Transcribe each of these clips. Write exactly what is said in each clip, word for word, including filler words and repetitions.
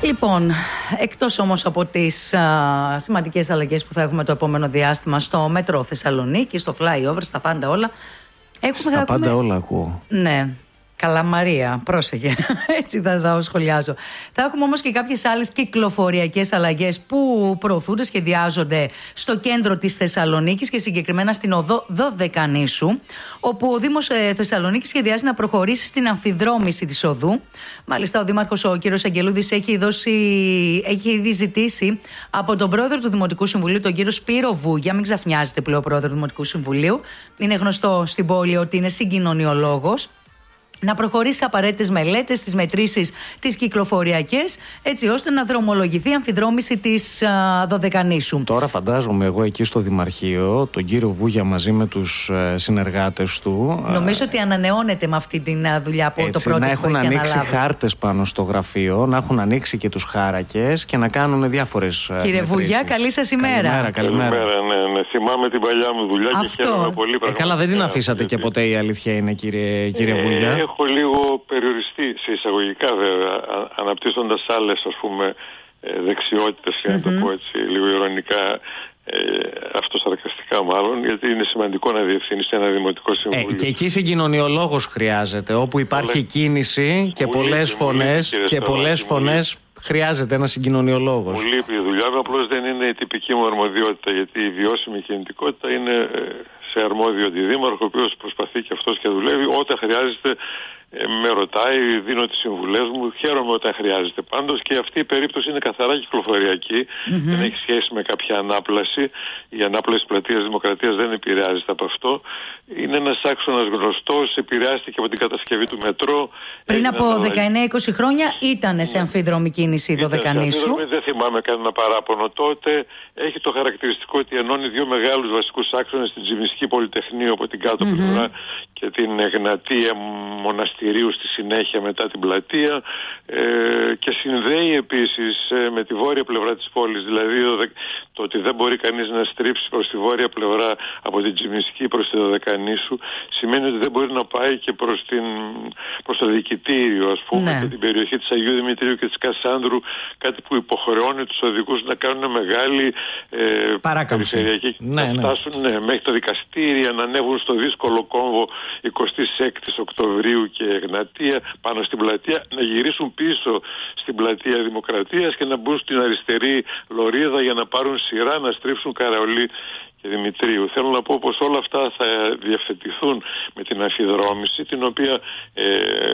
Λοιπόν, εκτός όμως από τις α, σημαντικές αλλαγές που θα έχουμε το επόμενο διάστημα στο μέτρο Θεσσαλονίκη, στο flyover, στα πάντα όλα. Έχουμε, στα θα πάντα έχουμε... όλα ακούω. Ναι. Καλά Μαρία, πρόσεχε, έτσι θα τα σχολιάζω. Θα έχουμε όμως και κάποιες άλλες κυκλοφοριακές αλλαγές που προωθούνται, σχεδιάζονται στο κέντρο της Θεσσαλονίκης και συγκεκριμένα στην οδό Δωδεκανήσου, όπου ο Δήμος Θεσσαλονίκης σχεδιάζει να προχωρήσει στην αμφιδρόμηση της οδού. Μάλιστα ο Δήμαρχος ο κ. Αγγελούδης έχει, δώσει, έχει ήδη ζητήσει από τον πρόεδρο του Δημοτικού Συμβουλίου, τον κύριο Σπύρο Βούγια, μην ξαφνιάζετε πλέον ο πρόεδρο του Δημοτικού Συμβουλίου, είναι γνωστό στην πόλη ότι είναι συγκοινωνιολόγος, να προχωρήσει σε απαραίτητες μελέτες, τις μετρήσεις τις κυκλοφοριακές, έτσι ώστε να δρομολογηθεί η αμφιδρόμηση της α, Δωδεκανήσου. Τώρα φαντάζομαι εγώ εκεί στο Δημαρχείο, τον κύριο Βούγια μαζί με τους ε, συνεργάτες του. Νομίζω ε, ότι ανανεώνεται με αυτή τη δουλειά από έτσι, το project να έχουν που έχει ανοίξει αναλάβει. χάρτες πάνω στο γραφείο, να έχουν ανοίξει και τους χάρακες και να κάνουν διάφορες ε, Κύριε μετρήσεις. Βούγια, καλή σας ημέρα. Καλημέρα, καλημέρα. Καλημέρα, ναι, ναι. Θυμάμαι την παλιά μου δουλειά. Αυτό. Και χαίρομαι πολύ. Ε, καλά, δεν την αφήσατε και ποτέ, η αλήθεια είναι, κύριε, κύριε ε, Βούγια. Έχω λίγο περιοριστεί σε εισαγωγικά βέβαια, αναπτύσσοντας άλλες ας πούμε δεξιότητες, για να mm-hmm. το πω έτσι λίγο ειρωνικά, ε, αυτοσαρκαστικά μάλλον, γιατί είναι σημαντικό να διευθύνεις ένα δημοτικό συμβούλιο. Ε, και εκεί συγκοινωνιολόγος χρειάζεται, όπου υπάρχει Πολλές... κίνηση και πολλές φωνές και πολλές φωνές χρειάζεται ένα συγκοινωνιολόγος. Μου λείπει η δουλειά μου, απλώς δεν είναι η τυπική μου αρμοδιότητα, γιατί η βιώσιμη κινητικότητα είναι σε αρμόδιο αντιδήμαρχο, ο οποίος προσπαθεί και αυτός και δουλεύει όταν χρειάζεται. Ε, με ρωτάει, δίνω τις συμβουλές μου, χαίρομαι όταν χρειάζεται πάντως, και αυτή η περίπτωση είναι καθαρά κυκλοφοριακή, mm-hmm. δεν έχει σχέση με κάποια ανάπλαση. Η ανάπλαση πλατείας Δημοκρατίας δεν επηρεάζεται από αυτό. Είναι ένας άξονας γνωστός, επηρεάστηκε από την κατασκευή του μετρό. Πριν από δεκαεννιά είκοσι χρόνια ήταν σε αμφίδρομη κίνηση η Δωδεκανήσου. Δεν θυμάμαι κανένα παράπονο τότε. Έχει το χαρακτηριστικό ότι ενώνει δύο μεγάλους βασικούς άξονες, την Τζιμισκή Πολυτεχνείο από την κάτω mm-hmm. πλευρά και την Εγνατία Μοναστηρίου στη συνέχεια μετά την πλατεία, ε, και συνδέει επίσης ε, με τη βόρεια πλευρά της πόλης. Δηλαδή το ότι δεν μπορεί κανείς να στρίψει προς τη βόρεια πλευρά από την Τζιμισκή προς τη Δωδεκανήσου σημαίνει ότι δεν μπορεί να πάει και προς, την, προς το Διοικητήριο, ας πούμε, ναι. και την περιοχή της Αγίου Δημητρίου και της Κασάνδρου, κάτι που υποχρεώνει τους οδηγούς να κάνουν μεγάλη ε, περιφερειακή, ναι, να φτάσουν ναι, μέχρι τα δικαστήρια, να ανέβουν στο δύσκολο κόμβο εικοστή έκτη Οκτωβρίου και Εγνατία πάνω στην πλατεία, να γυρίσουν πίσω στην πλατεία Δημοκρατίας και να μπουν στην αριστερή λωρίδα για να πάρουν σειρά, να στρίψουν Καραολί και Δημητρίου. Θέλω να πω πως όλα αυτά θα διευθετηθούν με την αμφιδρόμηση, την οποία ε,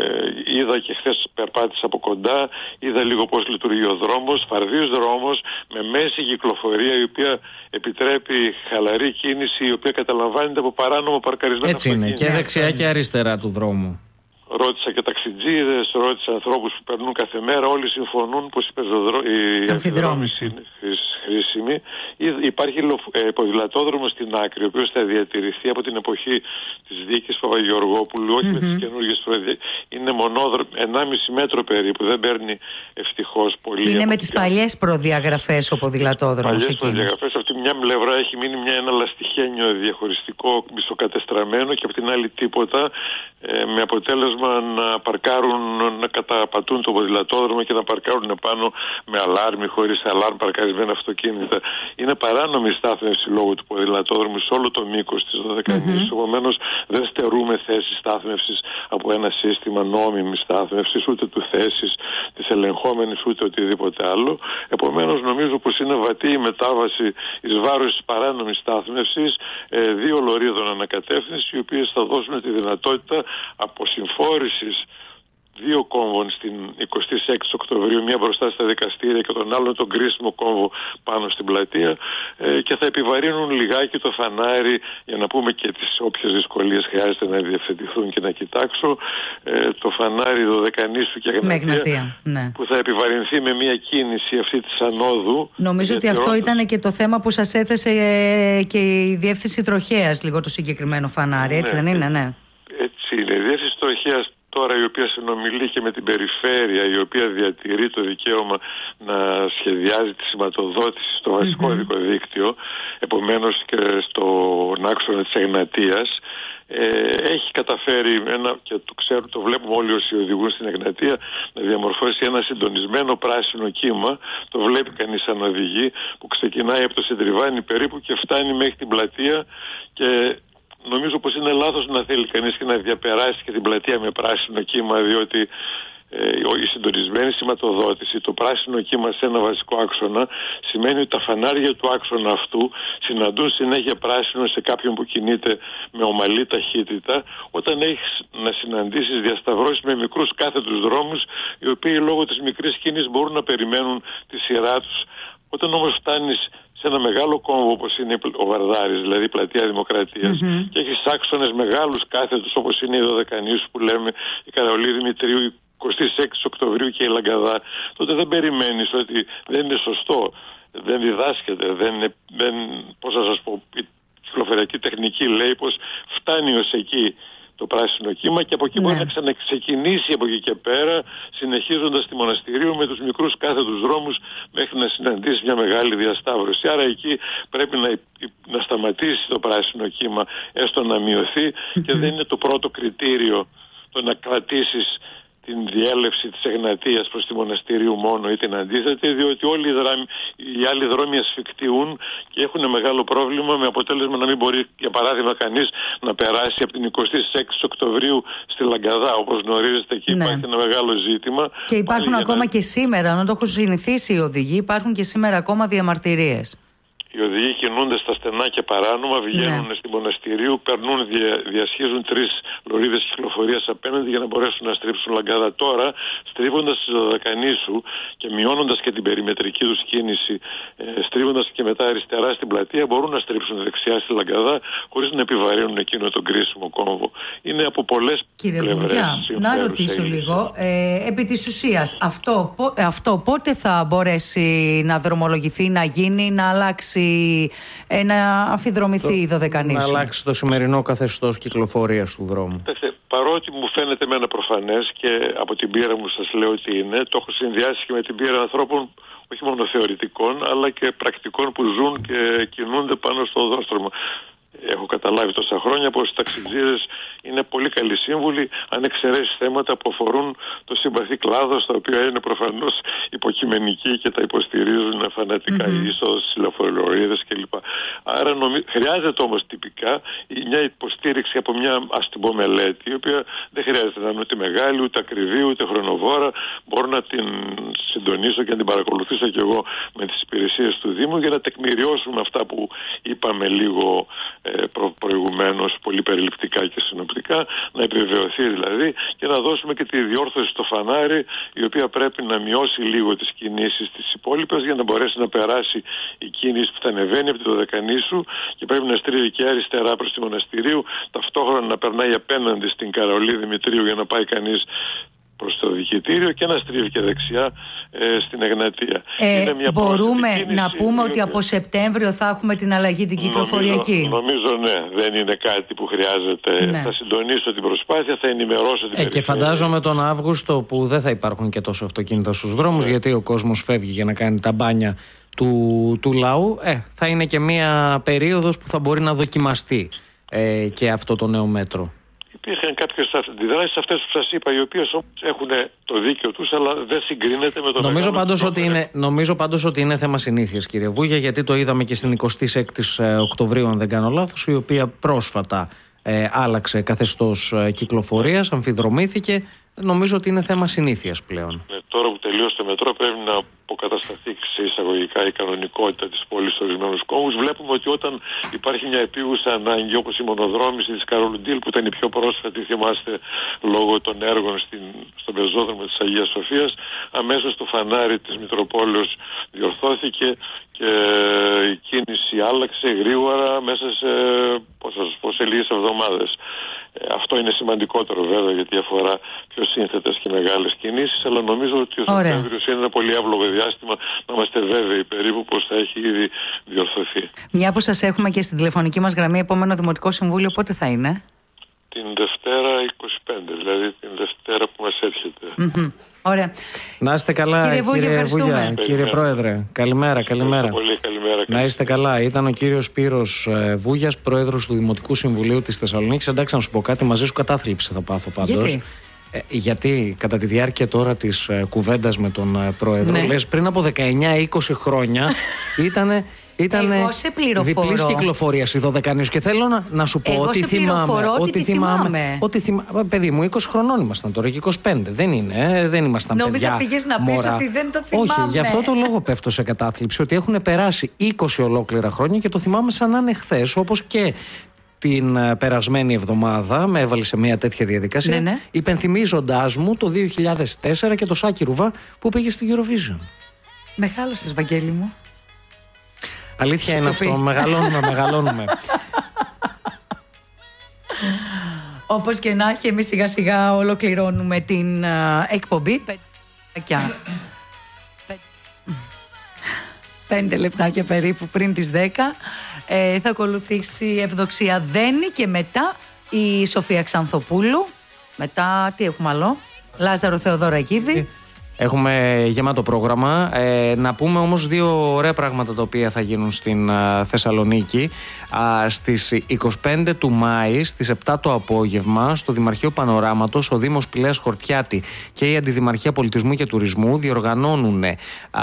είδα και χθες περπάτησα από κοντά, είδα λίγο πώς λειτουργεί ο δρόμος, φαρδίος δρόμος με μέση κυκλοφορία, η οποία επιτρέπει χαλαρή κίνηση, η οποία καταλαμβάνεται από παράνομο παρκαρισμένα αυτοκίνητα. Έτσι είναι, και δεξιά και αριστερά του δρόμου. Ρώτησα και ταξιτζίδες, ρώτησα ανθρώπους που περνούν κάθε μέρα, όλοι συμφωνούν πως η, πεζοδρο... η αμφιδρόμηση είναι χρήσιμη. Υπάρχει ε, ποδηλατόδρομος στην άκρη, ο οποίος θα διατηρηθεί από την εποχή της δίκης Παπαγεωργόπουλου, όχι mm-hmm. με τις καινούργιες προεδρίες. Είναι μονόδρομο, ενάμιση μέτρο περίπου, δεν παίρνει ευτυχώς πολύ. Είναι με τις παλιές προδιαγραφές ο ποδηλατόδρομος εκείνος. Παλιές προδιαγραφές, από τη μια πλευρά έχει μείνει μια, ένα λαστιχένιο διαχωριστικό μισοκατεστραμμένο και από την άλλη τίποτα, ε, με αποτέλεσμα να παρκάρουν, να καταπατούν το ποδηλατόδρομο και να παρκάρουν επάνω με αλάρμι, χωρίς αλάρμ, παρκαρισμένα αυτοκίνητα. Είναι παράνομη η στάθμευση λόγω του ποδηλατόδρομου σε όλο το μήκος της Δωδεκανήσου. Mm-hmm. Επομένως, δεν στερούμε θέση στάθμευσης από ένα σύστημα νόμιμης στάθμευσης, ούτε του θέσης της ελεγχόμενης, ούτε οτιδήποτε άλλο. Επομένως, νομίζω πως είναι βατή η μετάβαση εις βάρος της παράνομης στάθμευσης ε, δύο λωρίδων ανακατεύθυνσης, οι οποίες θα δώσουν τη δυνατότητα αποσυμφόρησης δύο κόμβων στην εικοστή έκτη Οκτωβρίου, μία μπροστά στα δικαστήρια και τον άλλον τον κρίσιμο κόμβο πάνω στην πλατεία, ε, και θα επιβαρύνουν λιγάκι το φανάρι, για να πούμε και τις όποιες δυσκολίες χρειάζεται να διευθετηθούν και να κοιτάξω, ε, το φανάρι Δωδεκανήσου και Εγνατία, ναι. που θα επιβαρυνθεί με μία κίνηση αυτή της ανόδου. Νομίζω ότι αυτό ήταν και το θέμα που σας έθεσε ε, και η Διεύθυνση Τροχέας, λίγο το συγκεκριμένο φανάρι, έτσι ναι, δεν είναι, ναι. Έτσι είναι. Η Διεύθυνση Τροχέας τώρα, η οποία συνομιλεί και με την περιφέρεια, η οποία διατηρεί το δικαίωμα να σχεδιάζει τη σηματοδότηση στο βασικό mm-hmm. δίκτυο, επομένως και στον άξονα της Εγνατίας, ε, έχει καταφέρει ένα, και το ξέρουν, το βλέπουμε όλοι όσοι οδηγούν στην Εγνατία, να διαμορφώσει ένα συντονισμένο πράσινο κύμα. Το βλέπει κανείς αν οδηγεί, που ξεκινάει από το Σεντριβάνι περίπου και φτάνει μέχρι την πλατεία, και νομίζω πως είναι λάθος να θέλει κανείς και να διαπεράσει και την πλατεία με πράσινο κύμα, διότι η συντονισμένη σηματοδότηση, το πράσινο κύμα σε ένα βασικό άξονα, σημαίνει ότι τα φανάρια του άξονα αυτού συναντούν συνέχεια πράσινο σε κάποιον που κινείται με ομαλή ταχύτητα, όταν έχεις να συναντήσεις διασταυρώσεις με μικρούς κάθετους δρόμους, οι οποίοι λόγω της μικρής κίνησης μπορούν να περιμένουν τη σειρά τους. Όταν όμως φτάνεις σε ένα μεγάλο κόμβο όπως είναι ο Βαρδάρης, δηλαδή η Πλατεία Δημοκρατίας, mm-hmm. και έχεις άξονες μεγάλους κάθετους όπως είναι η Δωδεκανήσου που λέμε, η Καραολή Δημητρίου, η εικοστή έκτη Οκτωβρίου και η Λαγκαδά, τότε δεν περιμένεις ότι δεν είναι σωστό, δεν διδάσκεται, δεν είναι, δεν, πώς θα σας πω, η κυκλοφοριακή τεχνική λέει πως φτάνει ως εκεί το πράσινο κύμα και από εκεί ναι. μπορεί να ξαναξεκινήσει από εκεί και πέρα, συνεχίζοντας τη Μοναστηρίου με τους μικρούς κάθετους δρόμους μέχρι να συναντήσει μια μεγάλη διασταύρωση. Άρα εκεί πρέπει να, να σταματήσει το πράσινο κύμα, έστω να μειωθεί, mm-hmm. και δεν είναι το πρώτο κριτήριο το να κρατήσεις την διέλευση της Εγνατίας προς τη Μοναστηρίου μόνο ή την αντίθετη, διότι όλοι οι, δράμοι, οι άλλοι δρόμοι ασφικτιούν και έχουν μεγάλο πρόβλημα, με αποτέλεσμα να μην μπορεί, για παράδειγμα, κανείς να περάσει από την εικοστή έκτη Οκτωβρίου στη Λαγκαδά. Όπως γνωρίζετε, εκεί ναι. υπάρχει ένα μεγάλο ζήτημα. Και υπάρχουν Πάλι ακόμα να... και σήμερα, αν το έχουν συνηθίσει οι οδηγοί, υπάρχουν και σήμερα ακόμα διαμαρτυρίες. Οι οδηγοί κινούνται στα στενά και παράνομα, βγαίνουν ναι. στη Μοναστηρίου, περνούν, δια, διασχίζουν τρεις λωρίδες κυκλοφορίας απέναντι για να μπορέσουν να στρίψουν Λαγκαδά. Τώρα, στρίβοντας τη Δωδεκανήσου και μειώνοντας και την περιμετρική τους κίνηση, ε, στρίβοντας και μετά αριστερά στην πλατεία, μπορούν να στρίψουν δεξιά στη Λαγκαδά χωρίς να επιβαρύνουν εκείνο τον κρίσιμο κόμβο. Είναι από πολλές Κύριε πλευρές. Κύριε να ρωτήσω λίγο, ε, επί της ουσίας, αυτό, αυτό πότε θα μπορέσει να δρομολογηθεί, να γίνει, να αλλάξει, Ε, να αφιδρομηθεί η Δωδεκανήσου? Να αλλάξει το σημερινό καθεστώς κυκλοφορίας του δρόμου. Παρότι μου φαίνεται εμένα προφανές και από την πείρα μου σας λέω ότι είναι, το έχω συνδυάσει και με την πείρα ανθρώπων όχι μόνο θεωρητικών αλλά και πρακτικών που ζουν και κινούνται πάνω στο οδόστρωμα. Έχω καταλάβει τόσα χρόνια πως οι ταξιτζίδες είναι πολύ καλοί σύμβουλοι, αν εξαιρέσει θέματα που αφορούν το συμπαθή κλάδο, στα οποία είναι προφανώς υποκειμενικοί και τα υποστηρίζουν φανατικά mm-hmm. οι είσοδος στις λεωφορείες κλπ. Άρα νομι... χρειάζεται όμως τυπικά μια υποστήριξη από μια, ας την πω, μελέτη, η οποία δεν χρειάζεται να είναι ούτε μεγάλη, ούτε ακριβή, ούτε χρονοβόρα. Μπορώ να την συντονίσω και να την παρακολουθήσω κι εγώ με τις υπηρεσίες του Δήμου για να τεκμηριώσουμε αυτά που είπαμε λίγο Προ, προηγουμένως, πολύ περιληπτικά και συνοπτικά, να επιβεβαιωθεί δηλαδή και να δώσουμε και τη διόρθωση στο φανάρι, η οποία πρέπει να μειώσει λίγο τις κινήσεις της υπόλοιπες για να μπορέσει να περάσει η κίνηση που θα ανεβαίνει από τη Δωδεκανήσου και πρέπει να στρίβει και αριστερά προς τη Μοναστηρίου, ταυτόχρονα να περνάει απέναντι στην Καραολή Δημητρίου για να πάει κανείς προς το δικητήριο και να στρίβει και δεξιά ε, στην Εγνατία. Ε, είναι μια μπορούμε κίνηση, να πούμε διότι... ότι από Σεπτέμβριο θα έχουμε την αλλαγή την κυκλοφοριακή. Νομίζω, νομίζω ναι, δεν είναι κάτι που χρειάζεται. Ναι. Θα συντονίσω την προσπάθεια, θα ενημερώσω την ε, Και φαντάζομαι τον Αύγουστο που δεν θα υπάρχουν και τόσο αυτοκίνητα στους δρόμους, ναι. γιατί ο κόσμος φεύγει για να κάνει τα μπάνια του, του λαού. Ε, θα είναι και μια περίοδος που θα μπορεί να δοκιμαστεί ε, και αυτό το νέο μέτρο. Υπήρχαν κάποιες αντιδράσεις αυτές που σας είπα, οι οποίες όμως έχουν το δίκαιο τους, αλλά δεν συγκρίνεται με το νομίζω πάντως, ότι είναι, νομίζω πάντως ότι είναι θέμα συνήθειας, κύριε Βούγια, γιατί το είδαμε και στην εικοστή έκτη Οκτωβρίου, αν δεν κάνω λάθος, η οποία πρόσφατα ε, άλλαξε καθεστώς ε, κυκλοφορίας, αμφιδρομήθηκε. Νομίζω ότι είναι θέμα συνήθειας πλέον. Ναι, τώρα που τελείωσε το μετρό πρέπει να αποκατασταθεί σε εισαγωγικά η κανονικότητα της πόλης στους ορισμένους κόμβους. Βλέπουμε ότι όταν υπάρχει μια επίγουσα ανάγκη, όπως η μονοδρόμηση της Καρολουντήλ που ήταν η πιο πρόσφατη, θυμάστε, λόγω των έργων στην, στον πεζόδρομο της Αγίας Σοφίας, αμέσως το φανάρι της Μητροπόλεως διορθώθηκε και η κίνηση άλλαξε γρήγορα μέσα σε, πώς θα σας πω, σε λίγες εβδομάδες. Αυτό είναι σημαντικότερο βέβαια, γιατί αφορά πιο σύνθετες και μεγάλες κινήσεις, αλλά νομίζω ότι ο Σεπτέμβριος είναι ένα πολύ εύλογο διάστημα να είμαστε βέβαιοι περίπου πως θα έχει ήδη διορθωθεί. Μια που σας έχουμε και στην τηλεφωνική μας γραμμή, επόμενο Δημοτικό Συμβούλιο πότε θα είναι? Την Δευτέρα είκοσι πέντε, δηλαδή την Δευτέρα που μας έρχεται. Mm-hmm. Ωραία. Να είστε καλά, κύριε, κύριε Βούγια, κύριε Πρόεδρε. Καλημέρα, καλημέρα. Πολύ καλημέρα. Καλημέρα. Να είστε καλά. Ήταν ο κύριος Σπύρος Βούγιας, πρόεδρος του Δημοτικού Συμβουλίου της Θεσσαλονίκης. Εντάξει, να σου πω κάτι, μαζί σου κατάθλιψη θα πάθω πάντως. Γιατί? Ε, γιατί κατά τη διάρκεια τώρα της ε, κουβέντας με τον ε, πρόεδρο, ναι. λες πριν από δεκαεννιά είκοσι χρόνια ήτανε. Ήταν διπλής κυκλοφορίας η Δωδεκανήσου και θέλω να, να σου πω εγώ ότι σε θυμάμαι. Ότι, ότι θυμάμαι. θυμάμαι ότι θυμάμαι. Παιδί μου, είκοσι χρονών ήμασταν τώρα και είκοσι πέντε. Δεν είναι, ε, δεν ήμασταν νόμιζα παιδιά. Νόμιζα πήγες να πεις ότι δεν το θυμάμαι. Όχι, γι' αυτό το λόγο πέφτω σε κατάθλιψη ότι έχουν περάσει είκοσι ολόκληρα χρόνια και το θυμάμαι σαν να είναι χθες, όπως και την περασμένη εβδομάδα με έβαλε σε μια τέτοια διαδικασία, ναι, ναι. υπενθυμίζοντάς μου το δύο χιλιάδες τέσσερα και το Σάκη Ρουβά που πήγε στη Eurovision. Μεγάλωσες, Βαγγέλη μου. Αλήθεια είναι αυτό, μεγαλώνουμε, μεγαλώνουμε. Όπως και να έχει, εμείς σιγά σιγά ολοκληρώνουμε την uh, εκπομπή. Πέντε λεπτάκια περίπου πριν τις δέκα. Ε, θα ακολουθήσει η Ευδοξία Δένη και μετά η Σοφία Ξανθοπούλου. Μετά τι έχουμε άλλο? Λάζαρο Θεοδωρακίδη. Έχουμε γεμάτο πρόγραμμα. Ε, να πούμε όμως δύο ωραία πράγματα τα οποία θα γίνουν στην α, Θεσσαλονίκη. Α, στις είκοσι πέντε του Μάη, στις επτά το απόγευμα, στο Δημαρχείο Πανοράματος, ο Δήμος Πηλαίας Χορτιάτη και η Αντιδημαρχία Πολιτισμού και Τουρισμού διοργανώνουν α,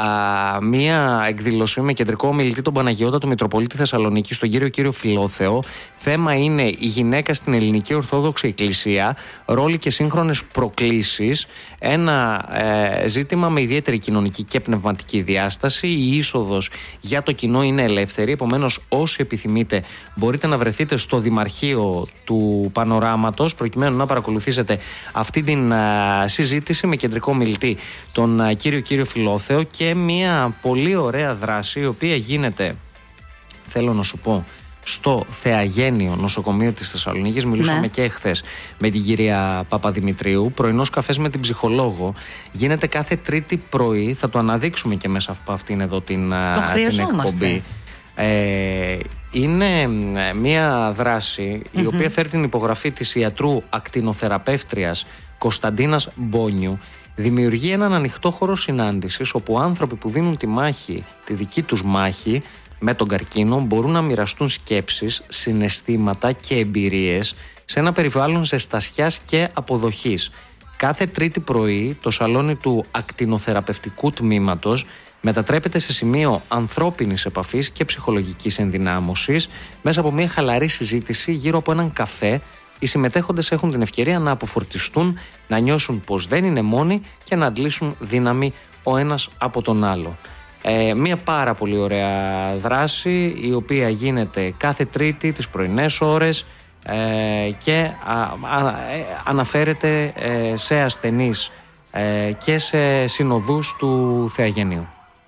μία εκδήλωση με κεντρικό ομιλητή τον Παναγιώτα του Μητροπολίτη Θεσσαλονίκης, τον κύριο κύριο Φιλόθεο. Θέμα είναι η γυναίκα στην Ελληνική Ορθόδοξη Εκκλησία, ρόλοι και σύγχρονες προκλήσεις. Ένα ε, ζήτημα με ιδιαίτερη κοινωνική και πνευματική διάσταση. Η είσοδος για το κοινό είναι ελεύθερη, επομένως όσοι επιθυμείτε μπορείτε να βρεθείτε στο Δημαρχείο του Πανοράματος προκειμένου να παρακολουθήσετε αυτή την α, συζήτηση με κεντρικό μιλητή τον α, κύριο κύριο Φιλόθεο και μια πολύ ωραία δράση η οποία γίνεται, θέλω να σου πω, στο Θεαγένειο Νοσοκομείο της Θεσσαλονίκης. Μιλούσαμε ναι. και εχθές με την κυρία Παπαδημητρίου. Πρωινός καφές με την ψυχολόγο γίνεται κάθε Τρίτη πρωί. Θα το αναδείξουμε και μέσα από αυτήν εδώ την, την εκπομπή. Ε, είναι μια δράση mm-hmm. η οποία φέρει την υπογραφή της ιατρού ακτινοθεραπεύτριας Κωνσταντίνας Μπόνιου. Δημιουργεί έναν ανοιχτό χώρο συνάντησης όπου άνθρωποι που δίνουν τη μάχη, τη δική τους μάχη με τον καρκίνο, μπορούν να μοιραστούν σκέψεις, συναισθήματα και εμπειρίες σε ένα περιβάλλον ζεστασιάς και αποδοχής. Κάθε Τρίτη πρωί το σαλόνι του ακτινοθεραπευτικού τμήματος μετατρέπεται σε σημείο ανθρώπινης επαφής και ψυχολογικής ενδυνάμωσης μέσα από μια χαλαρή συζήτηση γύρω από έναν καφέ. Οι συμμετέχοντες έχουν την ευκαιρία να αποφορτιστούν, να νιώσουν πως δεν είναι μόνοι και να αντλήσουν δύναμη ο ένας από τον άλλο. Ε, μια πάρα πολύ ωραία δράση η οποία γίνεται κάθε Τρίτη τις πρωινές ώρες ε, και α, α, ε, αναφέρεται ε, σε ασθενείς ε, και σε συνοδούς του Θεαγενείου.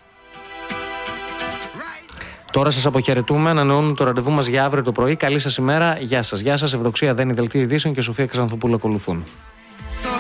Τώρα σας αποχαιρετούμε, ανανεώνουμε το ραντεβού μας για αύριο το πρωί. Καλή σας ημέρα, γεια σας. Γεια σας, Ευδοξία Δένη, Δελτίο Ειδήσεων και Σοφία Ξανθοπούλου ακολουθούν.